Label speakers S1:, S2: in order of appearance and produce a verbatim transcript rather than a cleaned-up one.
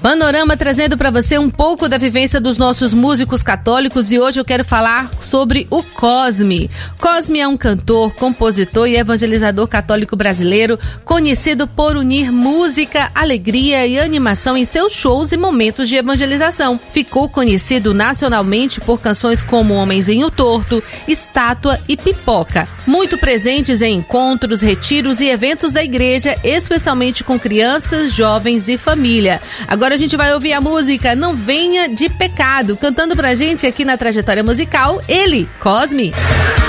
S1: Panorama trazendo para você um pouco da vivência dos nossos músicos católicos e hoje eu quero falar sobre o Cosme. Cosme é um cantor, compositor e evangelizador católico brasileiro conhecido por unir música, alegria e animação em seus shows e momentos de evangelização. Ficou conhecido nacionalmente por canções como Homenzinho Torto, Estátua e Pipoca. Muito presentes em encontros, retiros e eventos da igreja, especialmente com crianças, jovens e família. Agora a gente vai ouvir a música Não Venha de Pecado, cantando pra gente aqui na Trajetória Musical, ele, Cosme.